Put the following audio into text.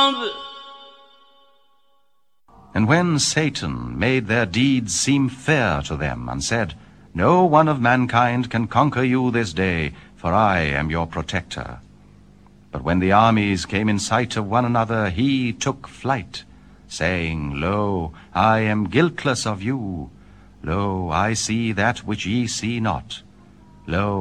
And when Satan made their deeds seem fair to them, and said, No one of mankind can conquer you this day, for I am your protector. But when the armies came in sight of one another, he took flight, saying, Lo, I am guiltless of you. Lo, I see that which ye see not. Lo,